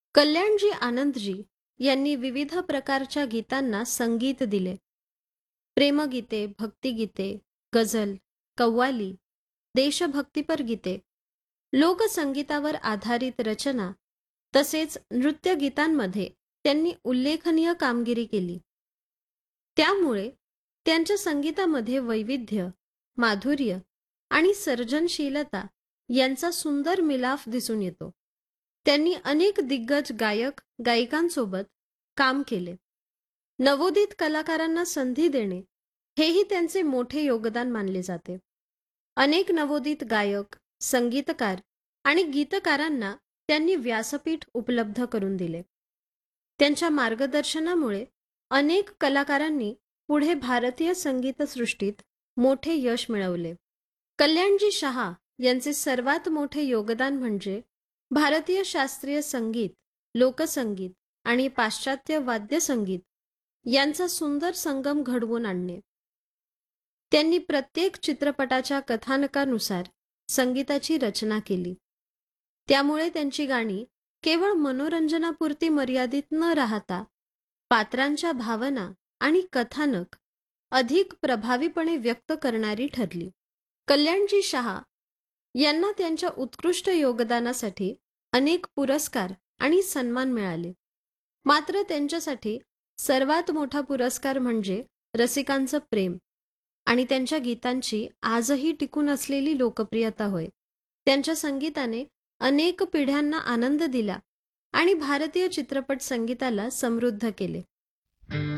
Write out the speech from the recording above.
कल्याणजी आनंदजी यांनी विविध प्रकारच्या गीतांना संगीत दिले. प्रेमगीते, भक्तिगीते, गझल, कव्वाली, देशभक्तीपर गीते, लोकसंगीतावर आधारित रचना तसेच नृत्यगीतांमध्ये त्यांनी उल्लेखनीय कामगिरी केली. त्यामुळे त्यांच्या संगीतामध्ये वैविध्य, माधुर्य आणि सर्जनशीलता यांचा सुंदर मिलाफ दिसून येतो. त्यांनी अनेक दिग्गज गायक गायिकांसोबत काम केले. नवोदित कलाकारांना संधी देणे हेही त्यांचे मोठे योगदान मानले जाते. अनेक नवोदित गायक, संगीतकार आणि गीतकारांना त्यांनी व्यासपीठ उपलब्ध करून दिले. त्यांच्या मार्गदर्शनामुळे अनेक कलाकारांनी पुढे भारतीय संगीतसृष्टीत मोठे यश मिळवले. कल्याणजी शहा यांचे सर्वात मोठे योगदान म्हणजे भारतीय शास्त्रीय संगीत, लोकसंगीत आणि पाश्चात्य वाद्यसंगीत यांचा सुंदर संगम घडवून आणणे. त्यांनी प्रत्येक चित्रपटाच्या कथानकानुसार संगीताची रचना केली. त्यामुळे त्यांची गाणी केवळ मनोरंजनापुरती मर्यादित न राहता पात्रांच्या भावना आणि कथानक अधिक प्रभावीपणे व्यक्त करणारी ठरली. कल्याणजी शहा यांना त्यांच्या उत्कृष्ट योगदानासाठी अनेक पुरस्कार आणि सन्मान मिळाले. मात्र त्यांच्यासाठी सर्वात मोठा पुरस्कार म्हणजे रसिकांचं प्रेम आणि त्यांच्या गीतांची आजही टिकून असलेली लोकप्रियता होय. त्यांच्या संगीताने अनेक पिढ्यांना आनंद दिला आणि भारतीय चित्रपट संगीताला समृद्ध केले.